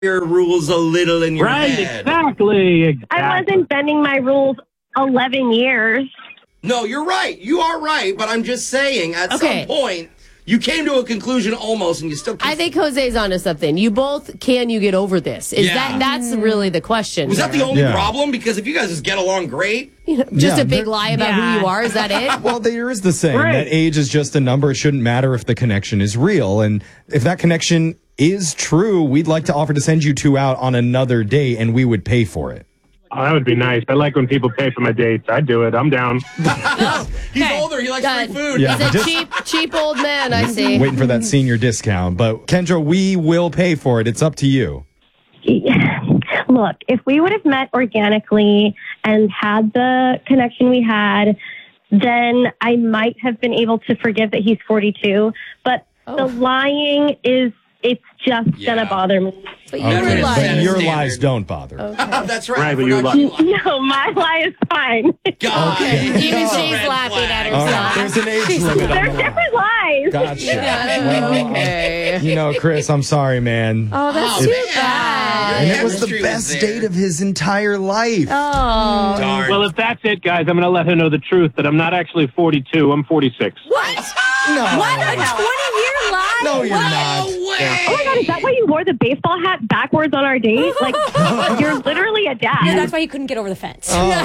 your rules a little in your head. Exactly. I wasn't bending my rules 11 years. No, you're right. You are right, but I'm just saying, at some point, you came to a conclusion almost, and you still. I think Jose's onto something. You both, can you get over this? That's really the question? Was that the only problem? Because if you guys just get along great, just a big lie about who you are. Is that it? Well, there is the saying that age is just a number. It shouldn't matter if the connection is real, and if that connection is true, we'd like to offer to send you two out on another date, and we would pay for it. Oh, that would be nice. I like when people pay for my dates. I'd do it. I'm down. He's older. He likes free food. Yeah, He's a cheap old man, I see. Waiting for that senior discount. But, Kendra, we will pay for it. It's up to you. Look, if we would have met organically and had the connection we had, then I might have been able to forgive that he's 42. But the lying it's just going to bother me. But your lies don't bother. Okay. That's right. Right, but your No, my lie is fine. Even she's laughing at herself. Right, there's an age limit. They're different lies. Gotcha. Okay. Chris, I'm sorry, man. Oh, that's too bad. And it was the best date of his entire life. Oh. Darn. Well, if that's it, guys, I'm going to let her know the truth that I'm not actually 42. I'm 46. What? No. What? A 20-year lie? No, you're not. No way. Oh my God, is that why you wore the baseball hat backwards on our date? Like, you're literally a dad. Yeah, that's why you couldn't get over the fence.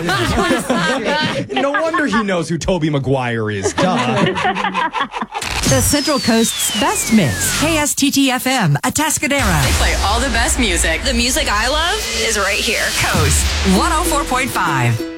No wonder he knows who Tobey Maguire is. Duh. The Central Coast's best mix. KSTT-FM, Atascadero. They play all the best music. The music I love is right here. Coast 104.5.